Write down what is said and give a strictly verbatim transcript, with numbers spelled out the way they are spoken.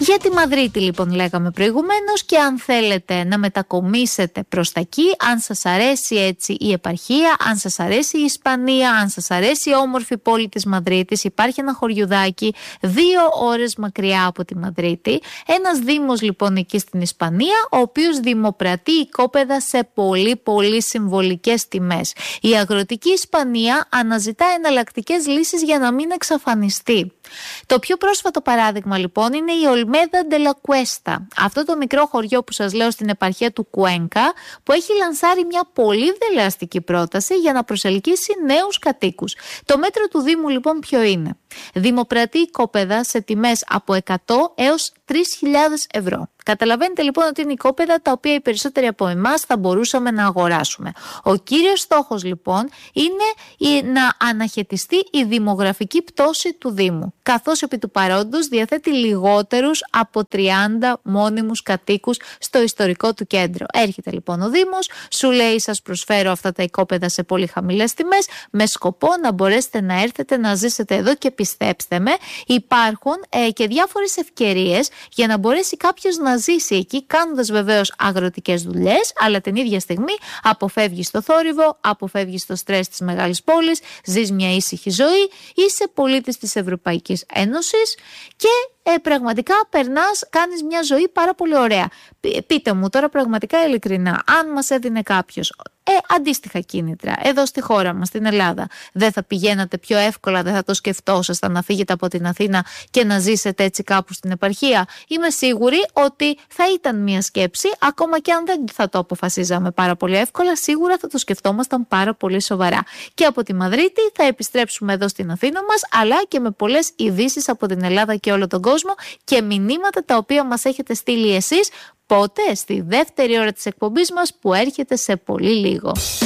Για τη Μαδρίτη λοιπόν λέγαμε προηγουμένως, και αν θέλετε να μετακομίσετε προς τα εκεί, αν σας αρέσει έτσι η επαρχία, αν σας αρέσει η Ισπανία, αν σας αρέσει η όμορφη πόλη της Μαδρίτης, υπάρχει ένα χωριουδάκι δύο ώρες μακριά από τη Μαδρίτη, ένας δήμος λοιπόν εκεί στην Ισπανία, ο οποίος δημοπρατεί οικόπεδα σε πολύ πολύ συμβολικές τιμές. Η αγροτική Ισπανία αναζητά εναλλακτικές λύσεις για να μην εξαφανιστεί. Το πιο πρόσφατο παράδειγμα λοιπόν είναι η Ολμέδα ντε λα Κουέστα, αυτό το μικρό χωριό που σας λέω στην επαρχία του Κουένκα, που έχει λανσάρει μια πολύ δελεαστική πρόταση για να προσελκύσει νέους κατοίκους. Το μέτρο του Δήμου λοιπόν ποιο είναι? Δημοπρατεί οικόπεδα σε τιμές από εκατό έως τρεις χιλιάδες ευρώ. Καταλαβαίνετε λοιπόν ότι είναι οικόπεδα τα οποία οι περισσότεροι από εμάς θα μπορούσαμε να αγοράσουμε. Ο κύριος στόχος λοιπόν είναι να αναχαιτιστεί η δημογραφική πτώση του Δήμου, καθώς επί του παρόντος διαθέτει λιγότερους από τριάντα μόνιμους κατοίκους στο ιστορικό του κέντρο. Έρχεται λοιπόν ο Δήμος, σου λέει σας προσφέρω αυτά τα οικόπεδα σε πολύ χαμηλές τιμές, με σκοπό να μπορέσετε να έρθετε να ζήσετε εδώ, και πιστέψτε με, υπάρχουν ε, και διάφορες ευκαιρίες για να μπορέσει κάποιος να ζήσει εκεί, κάνοντας βεβαίως αγροτικές δουλειές, αλλά την ίδια στιγμή αποφεύγεις το θόρυβο, αποφεύγεις το στρες της μεγάλης πόλης, ζεις μια ήσυχη ζωή, είσαι πολίτης της Ευρωπαϊκής Ένωσης και ε, πραγματικά περνάς, κάνεις μια ζωή πάρα πολύ ωραία. Πείτε μου τώρα πραγματικά ειλικρινά, αν μας έδινε κάποιος ε, αντίστοιχα κίνητρα εδώ στη χώρα μας, στην Ελλάδα, δεν θα πηγαίνατε πιο εύκολα, δεν θα το σκεφτόσασταν να φύγετε από την Αθήνα και να ζήσετε έτσι κάπου στην επαρχία? Είμαι σίγουρη ότι θα ήταν μια σκέψη, ακόμα και αν δεν θα το αποφασίζαμε πάρα πολύ εύκολα, σίγουρα θα το σκεφτόμασταν πάρα πολύ σοβαρά. Και από τη Μαδρίτη θα επιστρέψουμε εδώ στην Αθήνα μας, αλλά και με πολλές ειδήσεις από την Ελλάδα και όλο τον κόσμο και μηνύματα τα οποία μας έχετε στείλει εσείς. Πότε? Στη δεύτερη ώρα της εκπομπής μας που έρχεται σε πολύ λίγο.